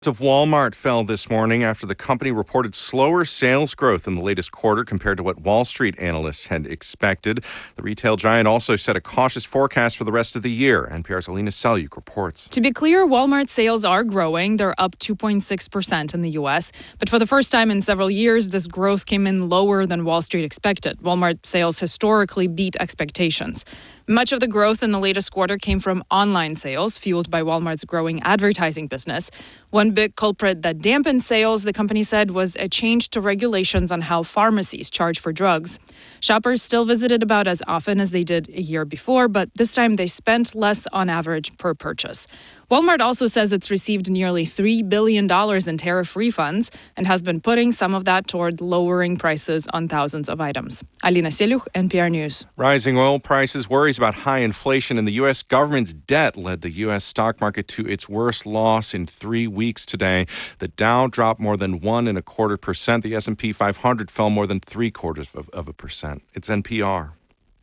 Of Walmart fell this morning after the company reported slower sales growth in the latest quarter compared to what Wall Street analysts had expected. The retail giant also set a cautious forecast for the rest of the year. NPR's Alina Selyuk reports. To be clear, Walmart sales are growing. They're up 2.6% in the U.S. But for the first time in several years, this growth came in lower than Wall Street expected. Walmart sales historically beat expectations. Much of the growth in the latest quarter came from online sales, fueled by Walmart's growing advertising business. One big culprit that dampened sales, the company said, was a change to regulations on how pharmacies charge for drugs. Shoppers still visited about as often as they did a year before, but this time they spent less on average per purchase. Walmart also says it's received nearly $3 billion in tariff refunds and has been putting some of that toward lowering prices on thousands of items. Alina Selyuk, NPR News. Rising oil prices, worries about high inflation, and the U.S. government's debt led the U.S. stock market to its worst loss in 3 weeks today. The Dow dropped more than 1.25%. The S&P 500 fell more than 0.75%. It's NPR.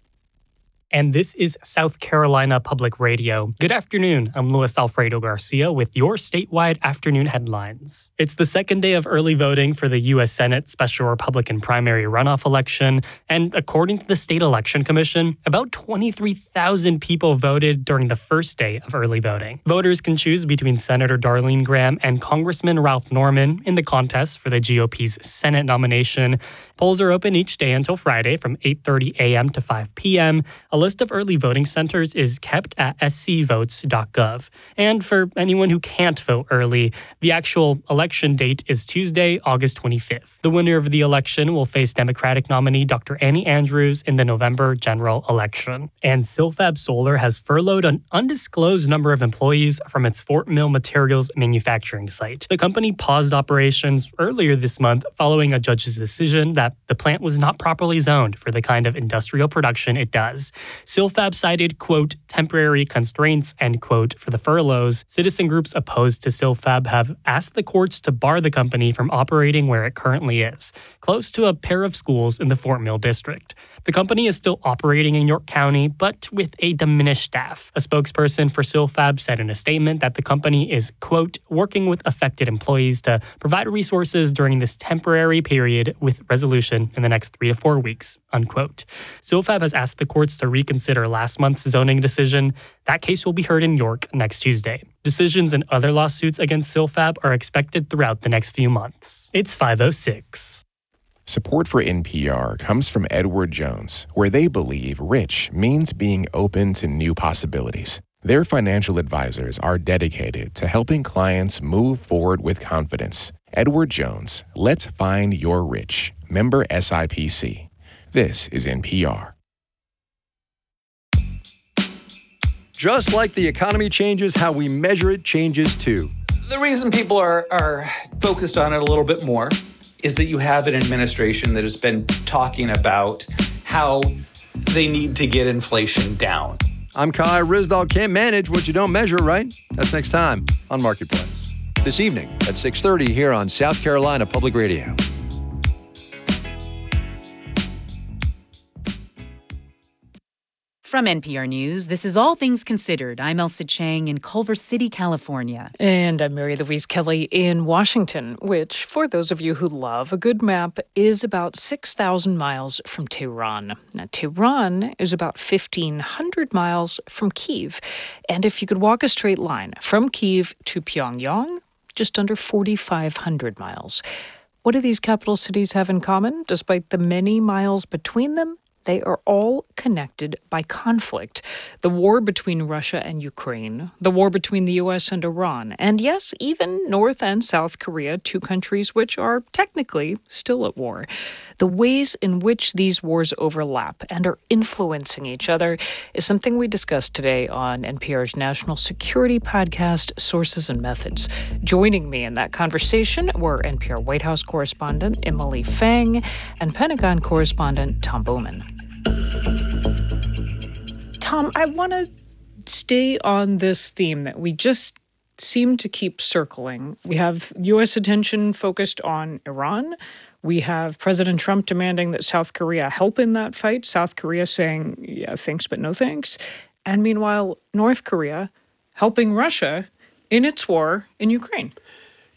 And this is South Carolina Public Radio. Good afternoon. I'm Luis Alfredo Garcia with your statewide afternoon headlines. It's the second day of early voting for the U.S. Senate special Republican primary runoff election, and according to the State Election Commission, about 23,000 people voted during the first day of early voting. Voters can choose between Senator Darlene Graham and Congressman Ralph Norman in the contest for the GOP's Senate nomination. Polls are open each day until Friday from 8:30 a.m. to 5 p.m. A list of early voting centers is kept at scvotes.gov. And for anyone who can't vote early, the actual election date is Tuesday, August 25th. The winner of the election will face Democratic nominee Dr. Annie Andrews in the November general election. And Silfab Solar has furloughed an undisclosed number of employees from its Fort Mill Materials manufacturing site. The company paused operations earlier this month following a judge's decision that the plant was not properly zoned for the kind of industrial production it does. Silfab cited, quote, temporary constraints, end quote, for the furloughs. Citizen groups opposed to Silfab have asked the courts to bar the company from operating where it currently is, close to a pair of schools in the Fort Mill district. The company is still operating in York County, but with a diminished staff. A spokesperson for Silfab said in a statement that the company is, quote, working with affected employees to provide resources during this temporary period with resolution in the next 3 to 4 weeks, unquote. Silfab has asked the courts to reconsider last month's zoning decision. That case will be heard in York next Tuesday. Decisions in other lawsuits against Silfab are expected throughout the next few months. It's 5:06. Support for NPR comes from Edward Jones, where they believe rich means being open to new possibilities. Their financial advisors are dedicated to helping clients move forward with confidence. Edward Jones, let's find your rich. Member SIPC. This is NPR. Just like the economy changes, how we measure it changes too. The reason people are focused on it a little bit more is that you have an administration that has been talking about how they need to get inflation down. I'm Kai Ryssdal. Can't manage what you don't measure, right? That's next time on Marketplace. This evening at 6:30 here on South Carolina Public Radio. From NPR News, this is All Things Considered. I'm Elsa Chang in Culver City, California. And I'm Mary Louise Kelly in Washington, which, for those of you who love a good map, is about 6,000 miles from Tehran. Now, Tehran is about 1,500 miles from Kyiv. And if you could walk a straight line from Kyiv to Pyongyang, just under 4,500 miles. What do these capital cities have in common? Despite the many miles between them, they are all connected by conflict. The war between Russia and Ukraine, the war between the U.S. and Iran, and yes, even North and South Korea, two countries which are technically still at war. The ways in which these wars overlap and are influencing each other is something we discussed today on NPR's national security podcast, Sources and Methods. Joining me in that conversation were NPR White House correspondent Emily Feng and Pentagon correspondent Tom Bowman. Tom, I want to stay on this theme that we just seem to keep circling. We have U.S. attention focused on Iran. We have President Trump demanding that South Korea help in that fight. South Korea saying, yeah, thanks, but no thanks. And meanwhile, North Korea helping Russia in its war in Ukraine.